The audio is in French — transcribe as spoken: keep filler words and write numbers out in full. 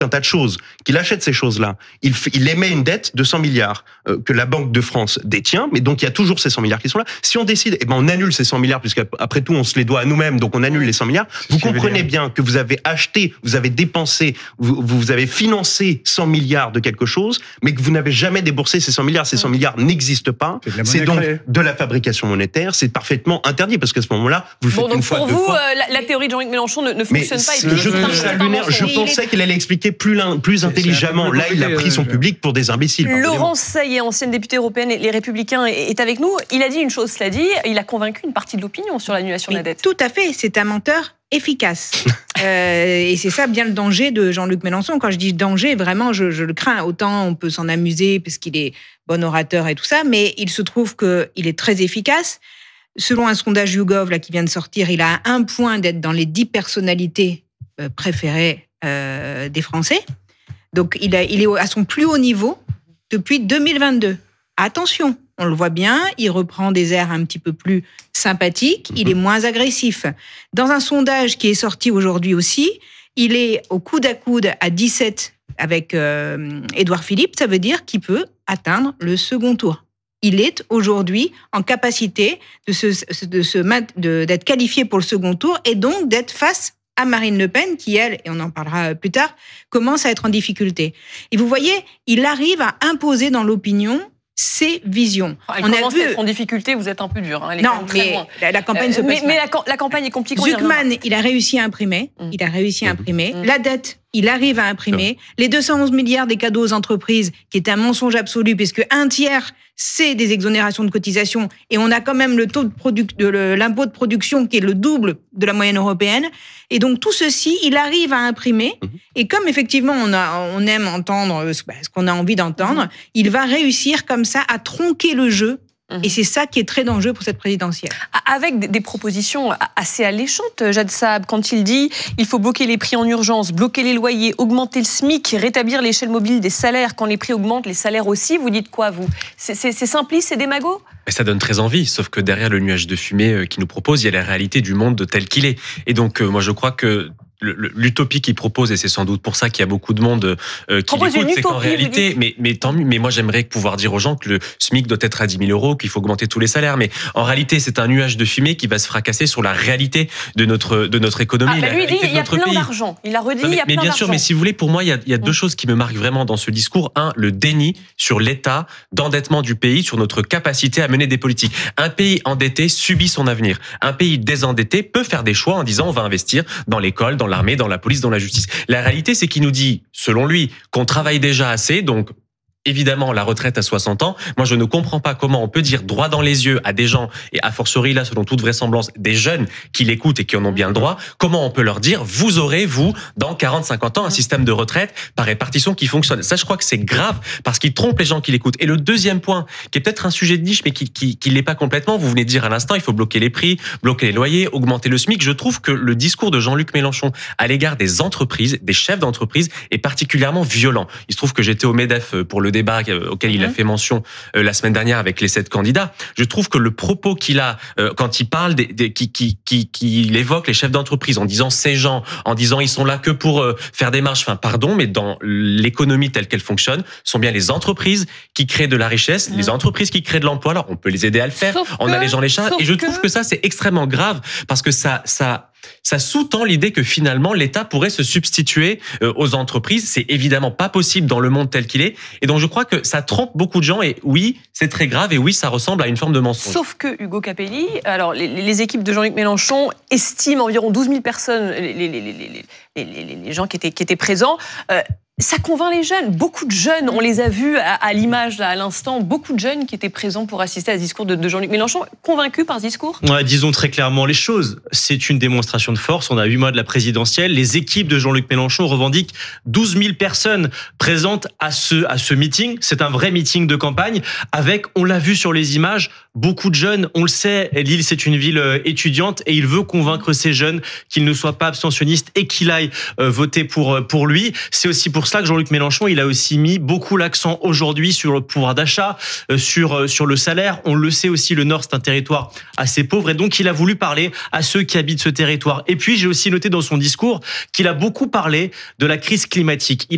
un tas de choses, qu'il achète ces choses-là, il, fait, il émet une dette de cent milliards euh, que la Banque de France détient, mais donc il y a toujours ces cent milliards qui sont là. Si on décide, eh ben on annule ces cent milliards, puisqu'après tout on se les doit à nous-mêmes, donc on annule les cent milliards. Vous comprenez bien que vous avez acheté, vous avez dépensé, vous, vous avez financé cent milliards de quelque chose, mais que vous n'avez jamais déboursé ces cent milliards. Ces cent milliards n'existent pas. C'est, c'est donc créée. de la fabrication monétaire. C'est parfaitement interdit, parce qu'à ce moment-là, vous le faites bon, une fois, deux deux fois. Pour vous, euh, la, la théorie de Jean-Luc Mélenchon ne, ne fonctionne mais pas. Et puis, je trouve ça lunaire. Je pensais qu'il allait expliquer plus, plus intelligemment. Là, il a pris son public pour des imbéciles. Laurence Saillet, ancienne députée européenne, les Républicains, est avec nous. Il a dit une chose, cela dit, il a convaincu une partie de l'opinion sur l'annulation de la dette. Tout à fait, c'est un menteur efficace. euh, et c'est ça bien le danger de Jean-Luc Mélenchon. Quand je dis danger, vraiment, je, je le crains. Autant on peut s'en amuser parce qu'il est bon orateur et tout ça, mais il se trouve qu'il est très efficace. Selon un sondage YouGov là, qui vient de sortir, il a un point d'être dans les dix personnalités euh, préférées euh, des Français. Donc, il, a, il est à son plus haut niveau depuis deux mille vingt-deux. Attention, on le voit bien, il reprend des airs un petit peu plus sympathiques, il est moins agressif. Dans un sondage qui est sorti aujourd'hui aussi, il est au coude à coude à dix-sept avec euh, Édouard Philippe, ça veut dire qu'il peut atteindre le second tour. Il est aujourd'hui en capacité de se, de se, de, d'être qualifié pour le second tour et donc d'être face à Marine Le Pen, qui, elle, et on en parlera plus tard, commence à être en difficulté. Et vous voyez, il arrive à imposer dans l'opinion ses visions. Elle on commence a vu... à être en difficulté, vous êtes un peu dur. Hein, non, mais la, la campagne euh, se passe Mais, mais la, la campagne est compliquée. Zuckman, il a réussi à imprimer. Mmh. Il a réussi à imprimer. Mmh. La dette, il arrive à imprimer. Mmh. Les deux cent onze milliards des cadeaux aux entreprises, qui est un mensonge absolu, puisque un tiers, c'est des exonérations de cotisations. Et on a quand même le taux de, produc- de le, l'impôt de production qui est le double de la moyenne européenne. Et donc, tout ceci, il arrive à imprimer. Mmh. Et comme, effectivement, on, a, on aime entendre ce qu'on a envie d'entendre, mmh. il va réussir comme ça à tronquer le jeu. Et c'est ça qui est très dangereux pour cette présidentielle. Avec des propositions assez alléchantes, Jad Saab, quand il dit il faut bloquer les prix en urgence, bloquer les loyers, augmenter le SMIC, rétablir l'échelle mobile des salaires. Quand les prix augmentent, les salaires aussi. Vous dites quoi, vous ? C'est, c'est, c'est simpliste, c'est démago ? Mais ça donne très envie, sauf que derrière le nuage de fumée qu'il nous propose, il y a la réalité du monde tel qu'il est. Et donc, moi, je crois que l'utopie qu'il propose, et c'est sans doute pour ça qu'il y a beaucoup de monde euh, qui l'écoute, c'est qu'en réalité, mais, mais tant mieux, mais moi j'aimerais pouvoir dire aux gens que le SMIC doit être à dix mille euros, qu'il faut augmenter tous les salaires, mais en réalité c'est un nuage de fumée qui va se fracasser sur la réalité de notre, de notre économie. Ah, bah lui, il dit il y a plein pays. d'argent, il a redit, non, mais, il y a plein mais bien d'argent. sûr, mais si vous voulez, pour moi, il y a, il y a deux mmh. choses qui me marquent vraiment dans ce discours. Un, le déni sur l'état d'endettement du pays, sur notre capacité à mener des politiques. Un pays endetté subit son avenir. Un pays désendetté peut faire des choix en disant on va investir dans l'école, dans l'armée, dans la police, dans la justice. La réalité, c'est qu'il nous dit, selon lui, qu'on travaille déjà assez, donc évidemment la retraite à soixante ans. Moi, je ne comprends pas comment on peut dire droit dans les yeux à des gens, et a fortiori là, selon toute vraisemblance, des jeunes qui l'écoutent et qui en ont bien le droit, comment on peut leur dire, vous aurez, vous, dans quarante, cinquante ans, un système de retraite par répartition qui fonctionne. Ça, je crois que c'est grave, parce qu'il trompe les gens qui l'écoutent. Et le deuxième point, qui est peut-être un sujet de niche, mais qui, qui, qui l'est pas complètement, vous venez de dire à l'instant, il faut bloquer les prix, bloquer les loyers, augmenter le SMIC. Je trouve que le discours de Jean-Luc Mélenchon à l'égard des entreprises, des chefs d'entreprise, est particulièrement violent. Il se trouve que j'étais au MEDEF pour le débat auquel il a fait mention euh, la semaine dernière avec les sept candidats. Je trouve que le propos qu'il a euh, quand il parle, des, des, qui, qui, qui, qui il évoque les chefs d'entreprise en disant ces gens, en disant ils sont là que pour euh, faire des marges. Enfin, pardon, mais dans l'économie telle qu'elle fonctionne, ce sont bien les entreprises qui créent de la richesse, mmh. les entreprises qui créent de l'emploi. Alors, on peut les aider à le faire sauf en que, allégeant les charges. Et je trouve que, que ça, c'est extrêmement grave parce que ça, ça. Ça sous-tend l'idée que finalement l'État pourrait se substituer aux entreprises. C'est évidemment pas possible dans le monde tel qu'il est. Et donc je crois que ça trompe beaucoup de gens. Et oui, c'est très grave. Et oui, ça ressemble à une forme de mensonge. Sauf que Hugo Capelli, alors les, les équipes de Jean-Luc Mélenchon estiment environ douze mille personnes, les, les, les, les, les, les, les gens qui étaient, qui étaient présents. Euh, Ça convainc les jeunes. Beaucoup de jeunes, on les a vus à, à l'image, là, à l'instant, beaucoup de jeunes qui étaient présents pour assister à ce discours de, de Jean-Luc Mélenchon. Convaincus par ce discours ? Ouais, disons très clairement les choses. C'est une démonstration de force. On a huit mois de la présidentielle. Les équipes de Jean-Luc Mélenchon revendiquent douze mille personnes présentes à ce, à ce meeting. C'est un vrai meeting de campagne avec, on l'a vu sur les images, beaucoup de jeunes. On le sait, Lille, c'est une ville étudiante et il veut convaincre ces jeunes qu'ils ne soient pas abstentionnistes et qu'ils aillent voter pour, pour lui. C'est aussi pour ça que Jean-Luc Mélenchon, il a aussi mis beaucoup l'accent aujourd'hui sur le pouvoir d'achat, sur, sur le salaire. On le sait aussi, le Nord, c'est un territoire assez pauvre et donc il a voulu parler à ceux qui habitent ce territoire. Et puis, j'ai aussi noté dans son discours qu'il a beaucoup parlé de la crise climatique. Il